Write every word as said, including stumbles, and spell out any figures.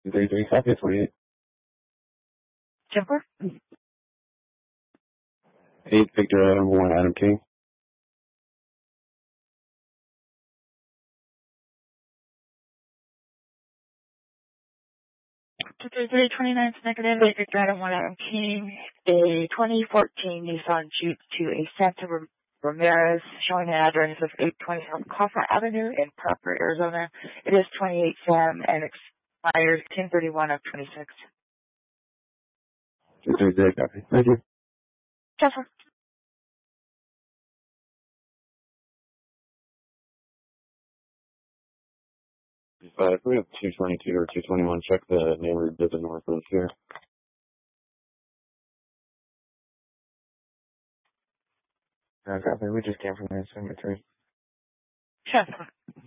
thirty-three, copy twenty-eight. Jennifer? eight, Victor Adam, one, Adam King. two thirty-three, twenty-nine is negative, eight Victor Adam, one Adam King. A twenty fourteen Nissan Juke to a Santa Ramirez, showing an address of eight twenty South Coffin Avenue in Parker, Arizona. It is twenty-eight Sam and expires ten thirty-one of twenty-six. two thirty-six, copy. Thank you. Jennifer? Uh, if we have two twenty-two or two twenty-one, check the neighborhood to the north of here. Uh, copy. We just came from there, seven three. Jennifer?